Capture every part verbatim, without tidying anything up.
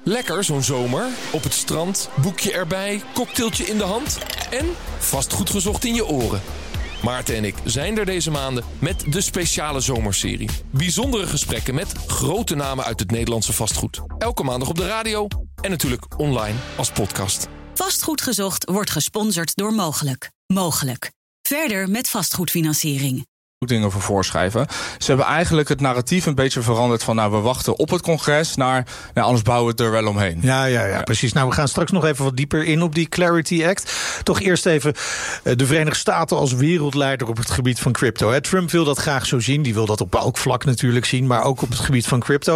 Lekker zo'n zomer. Op het strand, boekje erbij, cocktailtje in de hand en vastgoed gezocht in je oren. Maarten en ik zijn er deze maanden met de speciale zomerserie. Bijzondere gesprekken met grote namen uit het Nederlandse vastgoed. Elke maandag op de radio en natuurlijk online als podcast. Vastgoed gezocht wordt gesponsord door Mogelijk. Mogelijk. Verder met vastgoedfinanciering. Dingen voor voorschrijven. Ze hebben eigenlijk het narratief een beetje veranderd van nou, we wachten op het congres naar, nou, anders bouwen we het er wel omheen. Ja, ja, ja, precies. Nou, we gaan straks nog even wat dieper in op die Clarity Act. Toch eerst even de Verenigde Staten als wereldleider op het gebied van crypto. Hè. Trump wil dat graag zo zien. Die wil dat op elk vlak natuurlijk zien, maar ook op het gebied van crypto.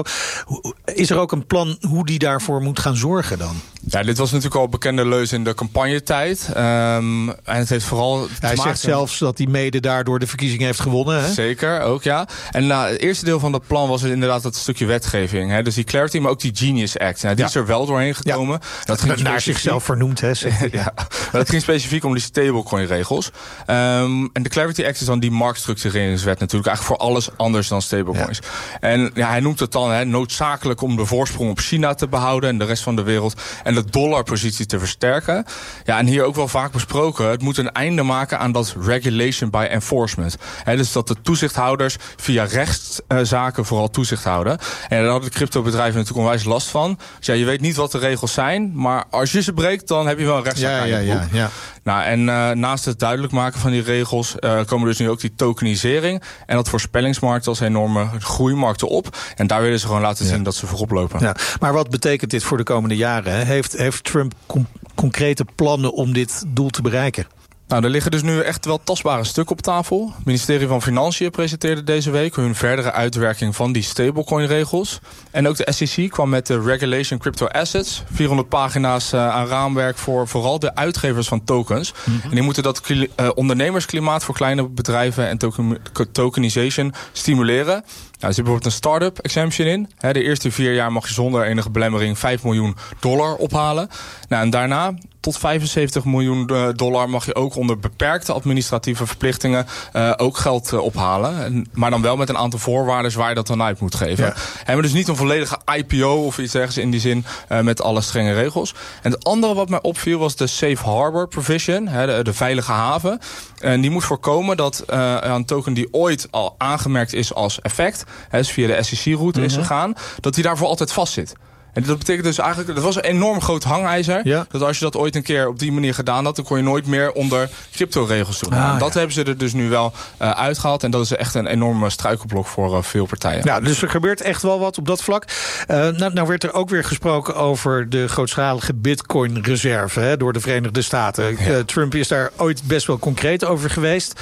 Is er ook een plan hoe die daarvoor moet gaan zorgen dan? Ja, dit was natuurlijk al een bekende leus in de campagnetijd. Um, en het heeft vooral te Hij maken... zegt zelfs dat hij mede daardoor de verkiezingen heeft gewonnen. Hè? Zeker, ook ja. En nou, het eerste deel van dat plan was inderdaad dat stukje wetgeving. Hè? Dus die Clarity, maar ook die Genius Act. Nou, die ja. is er wel doorheen gekomen. Ja. Dat ging naar specifiek... zichzelf vernoemd, hè? ja, maar dat ging specifiek om die stablecoin-regels. Um, en de Clarity Act is dan die marktstructureringswet natuurlijk. Eigenlijk voor alles anders dan stablecoins. Ja. En ja, hij noemt het dan hè, noodzakelijk om de voorsprong op China te behouden en de rest van de wereld. En de dollarpositie te versterken. Ja, en hier ook wel vaak besproken. Het moet een einde maken aan dat regulation by enforcement. He, dus dat de toezichthouders via rechtszaken vooral toezicht houden. En daar hadden de cryptobedrijven natuurlijk onwijs last van. Dus ja, je weet niet wat de regels zijn, maar als je ze breekt, dan heb je wel een rechtszaak ja, aan je ja, broek. ja, ja. Nou, en uh, naast het duidelijk maken van die regels uh, komen dus nu ook die tokenisering en dat voorspellingsmarkt als enorme groeimarkten op. En daar willen ze gewoon laten zien ja. dat ze voorop lopen. Ja, maar wat betekent dit voor de komende jaren? Hè? Heeft, heeft Trump com- concrete plannen om dit doel te bereiken? Nou, er liggen dus nu echt wel tastbare stukken op tafel. Het ministerie van Financiën presenteerde deze week hun verdere uitwerking van die stablecoin-regels. En ook de S E C kwam met de Regulation Crypto Assets. vierhonderd pagina's uh, aan raamwerk voor vooral de uitgevers van tokens. Mm-hmm. En die moeten dat uh, ondernemersklimaat voor kleine bedrijven en token- tokenization stimuleren. Nou, er zit bijvoorbeeld een start-up exemption in. He, de eerste vier jaar mag je zonder enige belemmering vijf miljoen dollar ophalen. Nou, en daarna tot vijfenzeventig miljoen dollar mag je ook onder beperkte administratieve verplichtingen uh, ook geld uh, ophalen. En, maar dan wel met een aantal voorwaarden waar je dat dan uit moet geven. Ja. En dus niet een volledige I P O of iets dergelijks in die zin uh, met alle strenge regels. En het andere wat mij opviel was de Safe Harbor Provision, he, de, de veilige haven. En die moet voorkomen dat uh, een token die ooit al aangemerkt is als effect, he, dus via de S E C-route mm-hmm. is gegaan, dat die daarvoor altijd vastzit. En dat betekent dus eigenlijk, dat was een enorm groot hangijzer. Ja. Dat als je dat ooit een keer op die manier gedaan had, dan kon je nooit meer onder crypto-regels doen. Ah, dat ja. hebben ze er dus nu wel uh, uitgehaald. En dat is echt een enorme struikelblok voor uh, veel partijen. Ja, dus er gebeurt echt wel wat op dat vlak. Uh, nou, nou werd er ook weer gesproken over de grootschalige bitcoin-reserve hè, door de Verenigde Staten. Ja. Uh, Trump is daar ooit best wel concreet over geweest.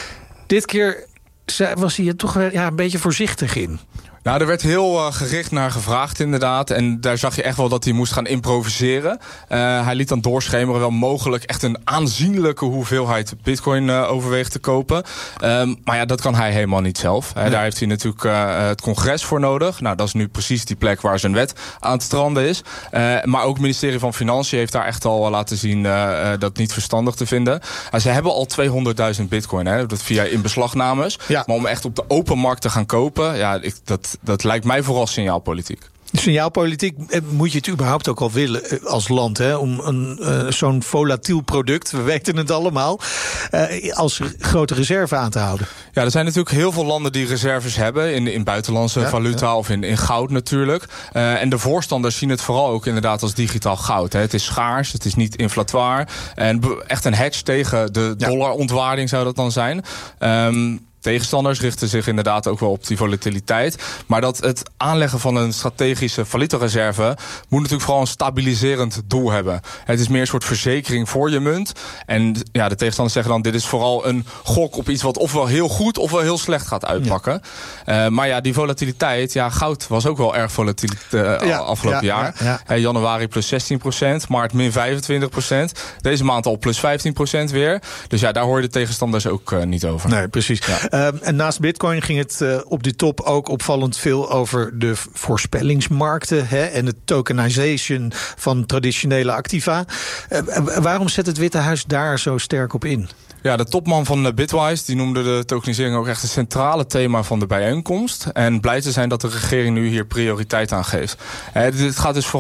Dit keer was hij er toch wel ja, een beetje voorzichtig in. Nou, er werd heel uh, gericht naar gevraagd inderdaad. En daar zag je echt wel dat hij moest gaan improviseren. Uh, hij liet dan doorschemeren wel mogelijk echt een aanzienlijke hoeveelheid bitcoin uh, overweegt te kopen. Um, maar ja, dat kan hij helemaal niet zelf. Uh, ja. Daar heeft hij natuurlijk uh, het congres voor nodig. Nou, dat is nu precies die plek waar zijn wet aan het stranden is. Uh, maar ook het ministerie van Financiën heeft daar echt al laten zien uh, uh, dat niet verstandig te vinden. Uh, ze hebben al tweehonderdduizend bitcoin, hè, dat via inbeslagnames. Ja. Maar om echt op de open markt te gaan kopen, ja, ik, dat Dat lijkt mij vooral signaalpolitiek. Signaalpolitiek, moet je het überhaupt ook al willen als land, hè, om een, uh, zo'n volatiel product, we weten het allemaal, uh, als grote reserve aan te houden? Ja, er zijn natuurlijk heel veel landen die reserves hebben in, in buitenlandse ja, valuta ja. of in, in goud natuurlijk. Uh, en de voorstanders zien het vooral ook inderdaad als digitaal goud. Hè. Het is schaars, het is niet inflatoir en echt een hedge tegen de ja. dollarontwaarding zou dat dan zijn. Um, Tegenstanders richten zich inderdaad ook wel op die volatiliteit. Maar dat het aanleggen van een strategische valutareserve moet natuurlijk vooral een stabiliserend doel hebben. Het is meer een soort verzekering voor je munt. En ja, de tegenstanders zeggen dan, dit is vooral een gok op iets wat ofwel heel goed ofwel heel slecht gaat uitpakken. Ja. Uh, maar ja, die volatiliteit, ja, goud was ook wel erg volatiel uh, ja, afgelopen ja, jaar. Ja, ja. Uh, januari plus zestien procent, maart min vijfentwintig procent. Deze maand al plus vijftien procent weer. Dus ja, daar hoor je de tegenstanders ook uh, niet over. Nee, precies. Ja. Uh, en naast Bitcoin ging het uh, op die top ook opvallend veel over de voorspellingsmarkten hè, en de tokenization van traditionele activa. Uh, waarom zet het Witte Huis daar zo sterk op in? Ja, de topman van Bitwise die noemde de tokenisering ook echt het centrale thema van de bijeenkomst. En blij te zijn dat de regering nu hier prioriteit aan geeft. Uh, dit gaat dus vooral